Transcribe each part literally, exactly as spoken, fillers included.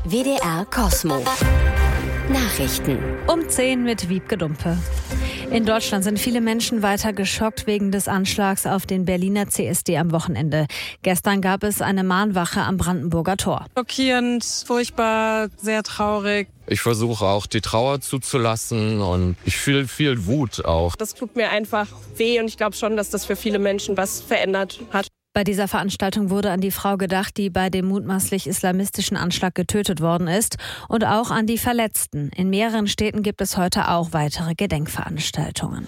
W D R Kosmo. Nachrichten. Um zehn mit Wiebke Dumpe. In Deutschland sind viele Menschen weiter geschockt wegen des Anschlags auf den Berliner C S D am Wochenende. Gestern gab es eine Mahnwache am Brandenburger Tor. Schockierend, furchtbar, sehr traurig. Ich versuche auch die Trauer zuzulassen und ich fühle viel Wut auch. Das tut mir einfach weh und ich glaube schon, dass das für viele Menschen was verändert hat. Bei dieser Veranstaltung wurde an die Frau gedacht, die bei dem mutmaßlich islamistischen Anschlag getötet worden ist, und auch an die Verletzten. In mehreren Städten gibt es heute auch weitere Gedenkveranstaltungen.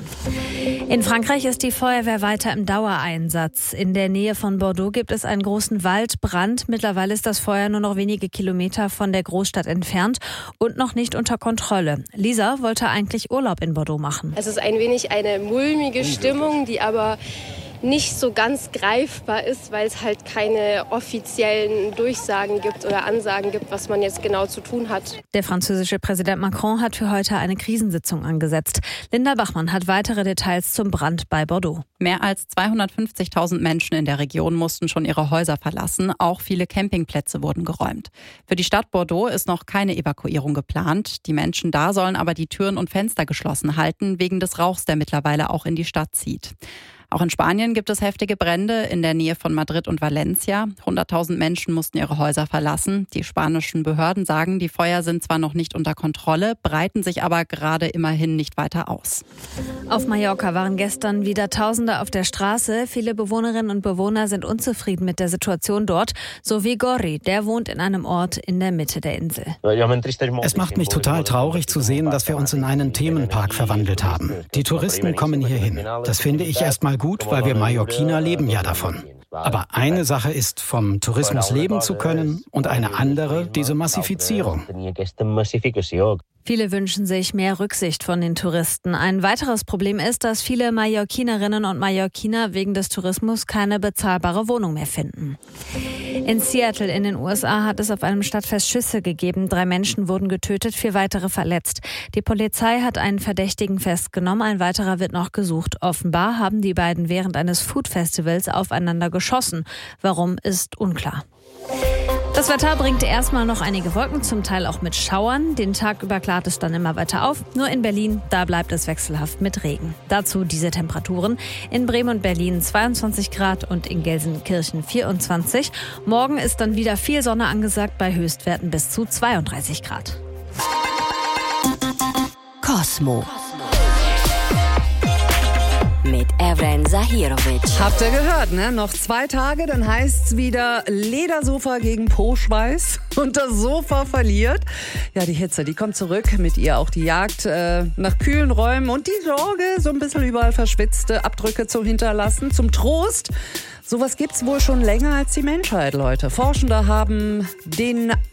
In Frankreich ist die Feuerwehr weiter im Dauereinsatz. In der Nähe von Bordeaux gibt es einen großen Waldbrand. Mittlerweile ist das Feuer nur noch wenige Kilometer von der Großstadt entfernt und noch nicht unter Kontrolle. Lisa wollte eigentlich Urlaub in Bordeaux machen. Es ist ein wenig eine mulmige Stimmung, die aber nicht so ganz greifbar ist, weil es halt keine offiziellen Durchsagen gibt oder Ansagen gibt, was man jetzt genau zu tun hat. Der französische Präsident Macron hat für heute eine Krisensitzung angesetzt. Linda Bachmann hat weitere Details zum Brand bei Bordeaux. Mehr als zweihundertfünfzigtausend Menschen in der Region mussten schon ihre Häuser verlassen. Auch viele Campingplätze wurden geräumt. Für die Stadt Bordeaux ist noch keine Evakuierung geplant. Die Menschen da sollen aber die Türen und Fenster geschlossen halten, wegen des Rauchs, der mittlerweile auch in die Stadt zieht. Auch in Spanien gibt es heftige Brände in der Nähe von Madrid und Valencia. hunderttausend Menschen mussten ihre Häuser verlassen. Die spanischen Behörden sagen, die Feuer sind zwar noch nicht unter Kontrolle, breiten sich aber gerade immerhin nicht weiter aus. Auf Mallorca waren gestern wieder Tausende auf der Straße. Viele Bewohnerinnen und Bewohner sind unzufrieden mit der Situation dort, so wie Gorri, der wohnt in einem Ort in der Mitte der Insel. Es macht mich total traurig zu sehen, dass wir uns in einen Themenpark verwandelt haben. Die Touristen kommen hier hin. Das finde ich erstmal gut, weil wir Mallorquiner leben ja davon. Aber eine Sache ist, vom Tourismus leben zu können, und eine andere, diese Massifizierung. Viele wünschen sich mehr Rücksicht von den Touristen. Ein weiteres Problem ist, dass viele Mallorquinerinnen und Mallorquiner wegen des Tourismus keine bezahlbare Wohnung mehr finden. In Seattle in den U S A hat es auf einem Stadtfest Schüsse gegeben. Drei Menschen wurden getötet, vier weitere verletzt. Die Polizei hat einen Verdächtigen festgenommen, ein weiterer wird noch gesucht. Offenbar haben die beiden während eines Food-Festivals aufeinander geschossen. Warum, ist unklar. Das Wetter bringt erstmal noch einige Wolken, zum Teil auch mit Schauern. Den Tag über klart es dann immer weiter auf. Nur in Berlin, da bleibt es wechselhaft mit Regen. Dazu diese Temperaturen. In Bremen und Berlin zweiundzwanzig Grad und in Gelsenkirchen vierundzwanzig. Morgen ist dann wieder viel Sonne angesagt, bei Höchstwerten bis zu zweiunddreißig Grad. Kosmo. Mit Evren Zahirovic. Habt ihr gehört, ne? Noch zwei Tage, dann heißt's wieder Ledersofa gegen Po-Schweiß. Und das Sofa verliert. Ja, die Hitze, die kommt zurück. Mit ihr auch die Jagd äh, nach kühlen Räumen und die Sorge, so ein bisschen überall verschwitzte Abdrücke zu hinterlassen. Zum Trost, sowas gibt's wohl schon länger als die Menschheit, Leute. Forschende haben den